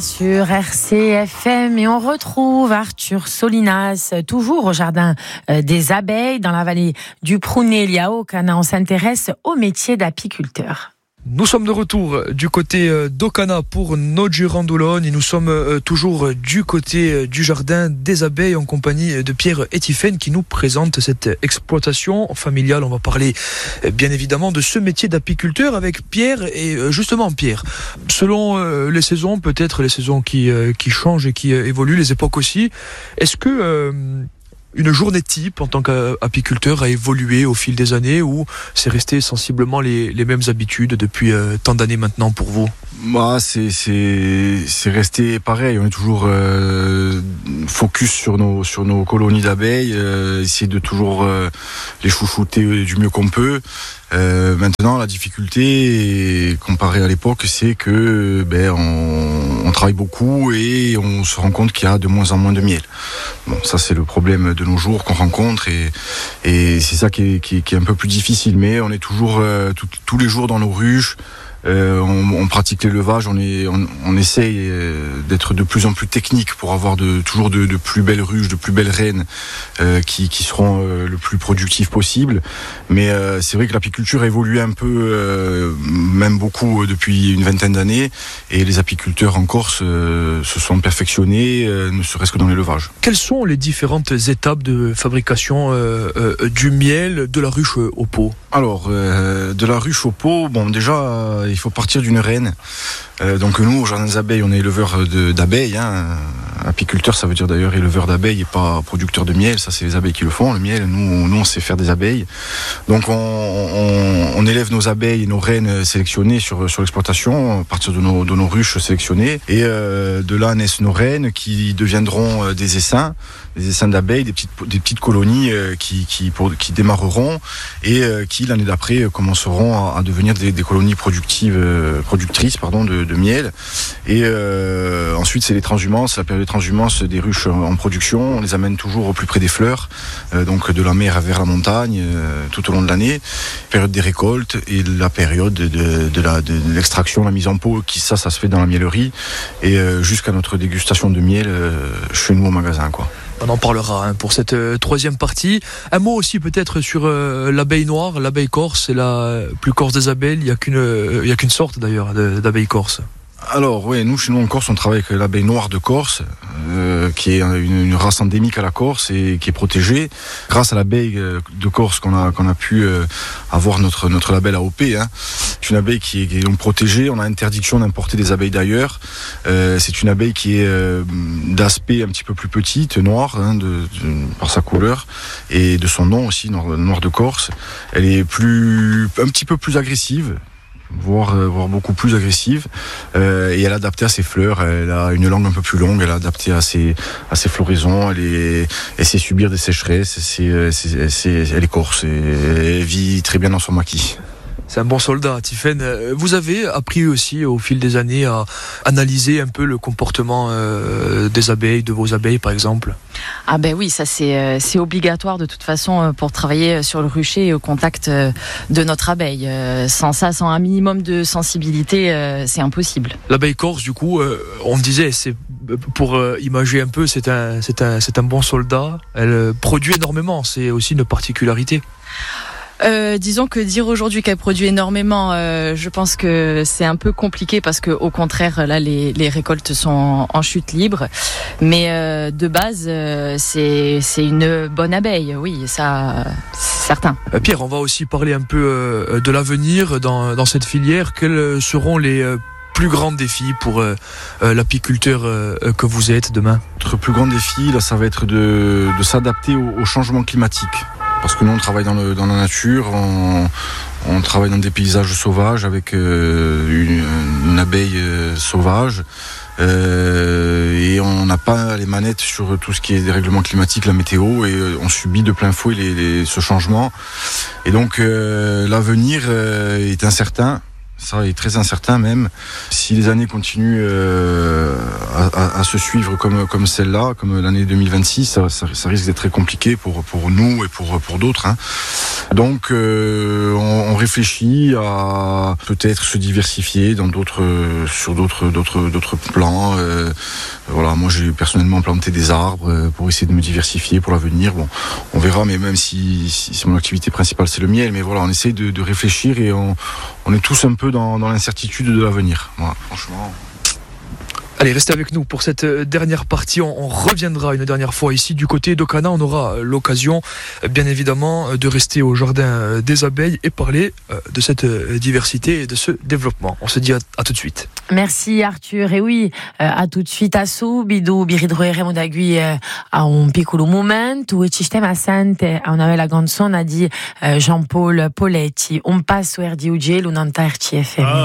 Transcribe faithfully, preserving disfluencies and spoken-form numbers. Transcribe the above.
Sur R C F M et on retrouve Arthur Solinas, toujours au jardin des abeilles dans la vallée du Prunelliao. On s'intéresse au métier d'apiculteur. Nous sommes de retour du côté d'Ocana pour notre Girandoulone et nous sommes toujours du côté du jardin des abeilles en compagnie de Pierre et Tiffaine qui nous présente cette exploitation familiale. On va parler bien évidemment de ce métier d'apiculteur avec Pierre. Et justement Pierre, selon les saisons, peut-être les saisons qui, qui changent et qui évoluent, les époques aussi, est-ce que euh, une journée type en tant qu'apiculteur a évolué au fil des années ou c'est resté sensiblement les, les mêmes habitudes depuis euh, tant d'années maintenant pour vous ? Bah, c'est, c'est, c'est resté pareil. On est toujours euh, focus sur nos, sur nos colonies d'abeilles, euh, essayer de toujours euh, les chouchouter du mieux qu'on peut. Euh, maintenant, la difficulté, comparée à l'époque, c'est que ben, on, on travaille beaucoup et on se rend compte qu'il y a de moins en moins de miel. Bon, ça c'est le problème de nos jours qu'on rencontre et, et c'est ça qui est, qui, est, qui est un peu plus difficile. Mais on est toujours euh, tout, tous les jours dans nos ruches. Euh, on, on pratique l'élevage, on, est, on, on essaye euh, d'être de plus en plus technique pour avoir de, toujours de, de plus belles ruches, de plus belles reines euh, qui, qui seront euh, le plus productives possible. Mais euh, c'est vrai que l'apiculture a évolué un peu, euh, même beaucoup euh, depuis une vingtaine d'années, et les apiculteurs en Corse euh, se sont perfectionnés, euh, ne serait-ce que dans l'élevage. Quelles sont les différentes étapes de fabrication euh, euh, du miel de la ruche au pot ? Alors, euh, de la ruche au pot, bon déjà... Euh, il faut partir d'une reine. Euh, donc nous, au jardin des abeilles, on est éleveur de, d'abeilles. Hein. Apiculteur, ça veut dire d'ailleurs éleveur d'abeilles et pas producteur de miel. Ça, c'est les abeilles qui le font. Le miel, nous, nous on sait faire des abeilles. Donc on, on, on élève nos abeilles et nos reines sélectionnées sur, sur l'exploitation, à partir de nos, de nos ruches sélectionnées. Et euh, de là naissent nos reines qui deviendront des essaims, des essaims d'abeilles, des petites, des petites colonies euh, qui, qui, pour, qui démarreront et euh, qui, l'année d'après, commenceront à, à devenir des, des colonies productives, euh, productrices pardon, de, de miel. Et euh, ensuite, c'est les transhumances, la période de transhumance des ruches en production. On les amène toujours au plus près des fleurs, euh, donc de la mer vers la montagne, euh, tout au long de l'année. Période des récoltes et la période de, de, de, la, de l'extraction, la mise en pot, qui ça, ça se fait dans la miellerie. Et euh, jusqu'à notre dégustation de miel euh, chez nous au magasin, quoi. On en parlera hein, pour cette euh, troisième partie. Un mot aussi peut-être sur euh, l'abeille noire, l'abeille corse, c'est la plus corse des abeilles. Il n'y a qu'une, euh, il y a qu'une sorte d'ailleurs de, d'abeille corse. Alors oui, nous chez nous en Corse, on travaille avec l'abeille noire de Corse, euh, qui est une, une race endémique à la Corse et qui est protégée. Grâce à l'abeille de Corse qu'on a qu'on a pu euh, avoir notre notre label A O P. Hein. C'est une abeille qui est, qui est donc protégée. On a interdiction d'importer des abeilles d'ailleurs. Euh, c'est une abeille qui est euh, d'aspect un petit peu plus petite, noire, hein, de, de, par sa couleur et de son nom aussi, noir, noir de Corse. Elle est plus un petit peu plus agressive. Voire, euh, voire beaucoup plus agressive euh, et elle est adaptée à ses fleurs. Elle a une langue un peu plus longue, elle est adaptée à ses, à ses floraisons, elle, est, elle sait subir des sécheresses, c'est, c'est, c'est, elle est corse et elle vit très bien dans son maquis. C'est un bon soldat, Tiffaine. Vous avez appris aussi au fil des années à analyser un peu le comportement euh, des abeilles, de vos abeilles par exemple. Ah ben oui, ça c'est, euh, c'est obligatoire de toute façon pour travailler sur le rucher et au contact euh, de notre abeille. Euh, sans ça, sans un minimum de sensibilité, euh, c'est impossible. L'abeille corse, du coup, euh, on disait, c'est pour euh, imager un peu, c'est un, c'est un, c'est un bon soldat. Elle euh, produit énormément, c'est aussi une particularité. Euh, disons que dire aujourd'hui qu'elle produit énormément, euh, je pense que c'est un peu compliqué parce que au contraire là les, les récoltes sont en, en chute libre. Mais euh, de base euh, c'est c'est une bonne abeille, oui ça c'est certain. Euh, Pierre, on va aussi parler un peu euh, de l'avenir dans dans cette filière. Quels seront les euh, plus grands défis pour euh, euh, l'apiculteur euh, que vous êtes demain? Notre plus grand défi là, ça va être de de s'adapter au, au changement climatique. Parce que nous, on travaille dans, le, dans la nature, on, on travaille dans des paysages sauvages avec euh, une, une abeille euh, sauvage. Euh, et on n'a pas les manettes sur tout ce qui est des règlements climatiques, la météo, et euh, on subit de plein fouet les, les, ce changement. Et donc, euh, l'avenir euh, est incertain. Ça est très incertain même. Si les années continuent euh, à, à se suivre comme, comme celle-là, comme l'année deux mille vingt-six, ça, ça, ça risque d'être très compliqué pour, pour nous et pour, pour d'autres. Hein. Donc euh, on, on réfléchit à peut-être se diversifier dans d'autres, sur d'autres, d'autres, d'autres plans. Euh, voilà, moi j'ai personnellement planté des arbres pour essayer de me diversifier pour l'avenir. Bon, on verra, mais même si, si, si mon activité principale c'est le miel, mais voilà, on essaye de, de réfléchir et on, on est tous un peu dans, dans l'incertitude de l'avenir. Voilà, franchement. Allez, restez avec nous pour cette dernière partie. On, on reviendra une dernière fois ici du côté d'Ocana. On aura l'occasion, bien évidemment, de rester au jardin des abeilles et parler de cette diversité et de ce développement. On se dit à, à tout de suite. Merci Arthur. Et oui, à tout de suite à subito. Biridroeremo d'agui a un piccolo momento. E ci stiamo assente a una bella canzone, a di Jean-Paul Poletti. Un passo er di Ugiel, un antar C F M.